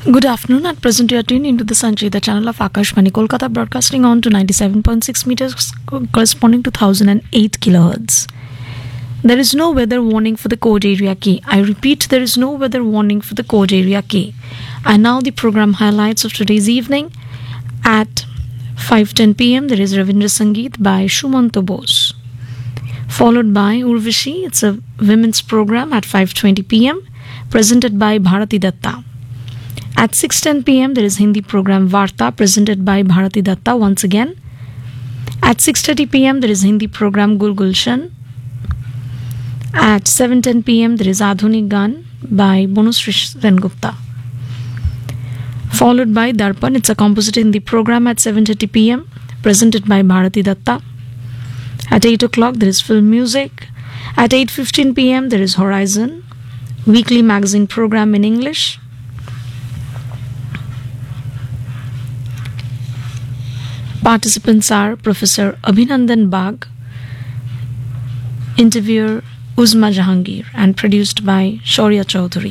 Good afternoon. At present, you are tuned into the Sanchita channel of Akashvani Kolkata, broadcasting on to 97.6 meters, corresponding to 1008 kilohertz. There is no weather warning for the code area K. I repeat, there is no weather warning for the code area K. And now the program highlights of today's evening. At 5:10 p.m., there is Ravindra Sangeet by Shumanto Bose, followed by Urvashi. It's a women's program at 5:20 p.m., presented by Bharati Datta. At 6:10 p.m., there is Hindi program Varta, presented by Bharati Datta once again. At 6:30 p.m., there is Hindi program Gul Gulshan. At 7:10 p.m., there is Adhunik Gan by Bonusri Sengupta, followed by Darpan. It's a composite Hindi program at 7:30 p.m., presented by Bharati Datta. At 8 o'clock, there is film music. At 8:15 p.m., there is Horizon, weekly magazine program in English. Participants are Professor Abhinandan Bagh, interviewer Uzma Jahangir, and produced by Shaurya Chaudhary.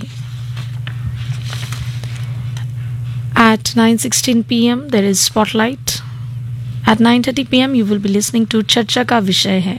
At 9:16 p.m., there is Spotlight. At 9:30 p.m., you will be listening to Charcha Ka Vishay Hai.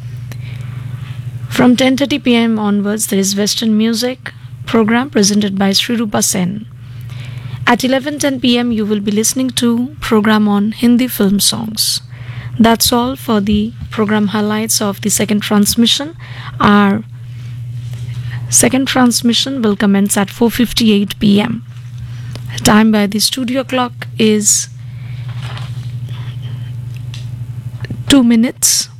From 10:30 p.m. onwards, there is Western Music program presented by Sri Rupa Sen. At 11:10 p.m., you will be listening to program on Hindi film songs. That's all for the program highlights of the second transmission. Our second transmission will commence at 4:58 p.m. Time by the studio clock is 2 minutes